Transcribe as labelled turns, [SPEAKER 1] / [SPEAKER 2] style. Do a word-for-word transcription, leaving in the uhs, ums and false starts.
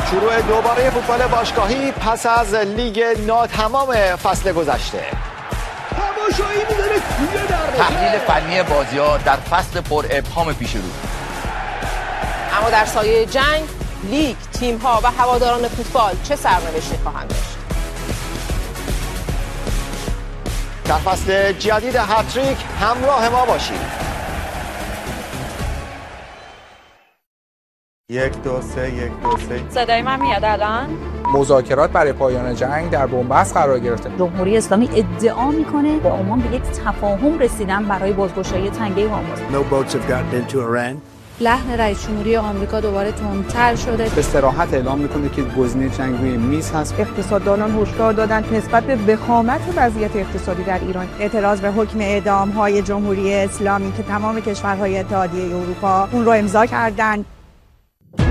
[SPEAKER 1] شروع دوباره فوتبال باشگاهی پس از لیگ ناتمام فصل گذشته.
[SPEAKER 2] تماشایی می‌ذاره توی دروازه.
[SPEAKER 3] تحلیل فنی بازی‌ها در فصل پر ابهام پیش رو.
[SPEAKER 4] اما در سایه جنگ، لیگ، تیم‌ها و هواداران فوتبال چه سرنوشتی خواهند داشت؟
[SPEAKER 1] در فصل جدید هتریک همراه ما باشید.
[SPEAKER 5] یک دو سه یک دو سه.
[SPEAKER 6] صدای من میاد الان؟
[SPEAKER 7] مذاکرات برای پایان جنگ در بنبست قرار گرفته.
[SPEAKER 8] جمهوری اسلامی ادعا میکنه با عمان به یک تفاهم رسیدن برای بازگشایی تنگه هرمز.
[SPEAKER 9] No boats have gotten into Iran.
[SPEAKER 10] لحن رئیس جمهوری آمریکا دوباره تندتر شده.
[SPEAKER 11] به صراحت اعلام میکنه که گزینه جنگ روی میز هست.
[SPEAKER 12] اقتصاددانان هشدار دادند نسبت به وخامت وضعیت اقتصادی در ایران. اعتراض به حکم اعدام های جمهوری اسلامی که تمام کشورهای اتحادیه اروپا اون رو امضا کردند.